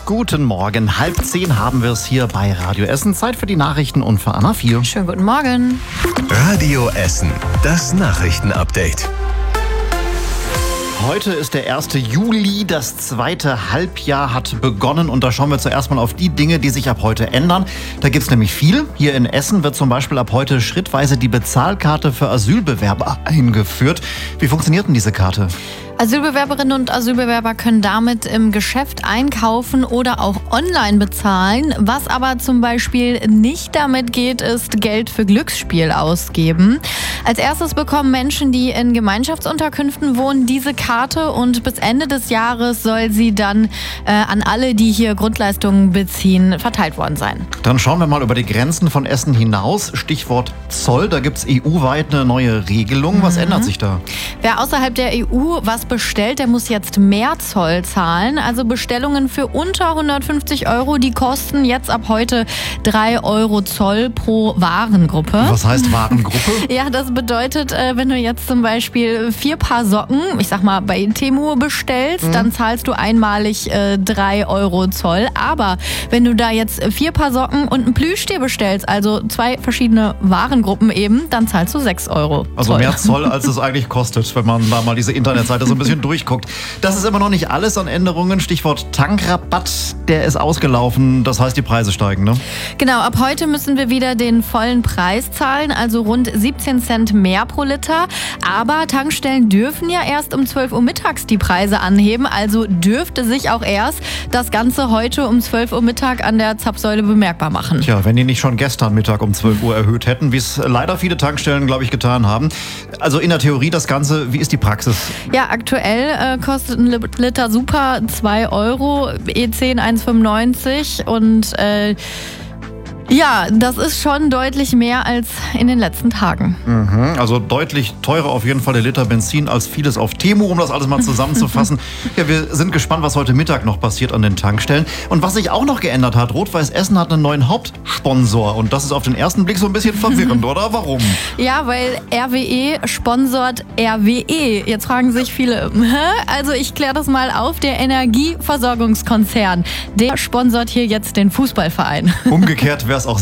Guten Morgen, 9:30 haben wir es hier bei Radio Essen. Zeit für die Nachrichten und für Anna 4. Schönen guten Morgen. Radio Essen, das Nachrichtenupdate. Heute ist der 1. Juli, das zweite Halbjahr hat begonnen und da schauen wir zuerst mal auf die Dinge, die sich ab heute ändern. Da gibt es nämlich viel. Hier in Essen wird zum Beispiel ab heute schrittweise die Bezahlkarte für Asylbewerber eingeführt. Wie funktioniert denn diese Karte? Asylbewerberinnen und Asylbewerber können damit im Geschäft einkaufen oder auch online bezahlen. Was aber zum Beispiel nicht damit geht, ist Geld für Glücksspiel ausgeben. Als erstes bekommen Menschen, die in Gemeinschaftsunterkünften wohnen, diese Karte und bis Ende des Jahres soll sie dann an alle, die hier Grundleistungen beziehen, verteilt worden sein. Dann schauen wir mal über die Grenzen von Essen hinaus. Stichwort Zoll, da gibt es EU-weit eine neue Regelung. Was ändert sich da? Wer außerhalb der EU was bestellt, der muss jetzt mehr Zoll zahlen. Also Bestellungen für unter 150 €, die kosten jetzt ab heute 3 € Zoll pro Warengruppe. Was heißt Warengruppe? Ja, das bedeutet, wenn du jetzt zum Beispiel 4 Paar Socken, ich sag mal bei Temu bestellst, dann zahlst du einmalig 3 € Zoll. Aber wenn du da jetzt 4 Paar Socken und ein Plüschtier bestellst, also 2 verschiedene Warengruppen eben, dann zahlst du 6 € Zoll. Also mehr Zoll, als es eigentlich kostet, wenn man da mal diese Internetseite so ein bisschen durchguckt. Das ist immer noch nicht alles an Änderungen. Stichwort Tankrabatt, der ist ausgelaufen. Das heißt, die Preise steigen, ne? Genau, ab heute müssen wir wieder den vollen Preis zahlen, also rund 17 Cent mehr pro Liter. Aber Tankstellen dürfen ja erst um 12 Uhr mittags die Preise anheben. Also dürfte sich auch erst das Ganze heute um 12 Uhr Mittag an der Zapfsäule bemerkbar machen. Tja, wenn die nicht schon gestern Mittag um 12 Uhr erhöht hätten, wie es leider viele Tankstellen, glaube ich, getan haben. Also in der Theorie das Ganze, wie ist die Praxis? Ja, aktuell kostet ein Liter Super 2 €, E10 1,95 und ja, das ist schon deutlich mehr als in den letzten Tagen. Also deutlich teurer auf jeden Fall der Liter Benzin als vieles auf Temu, um das alles mal zusammenzufassen. Ja, wir sind gespannt, was heute Mittag noch passiert an den Tankstellen. Und was sich auch noch geändert hat, Rot-Weiß Essen hat einen neuen Hauptsponsor. Und das ist auf den ersten Blick so ein bisschen verwirrend, oder? Warum? Ja, weil RWE sponsort RWE. Jetzt fragen sich viele, also ich kläre das mal auf, der Energieversorgungskonzern, der sponsort hier jetzt den Fußballverein. Umgekehrt wäre es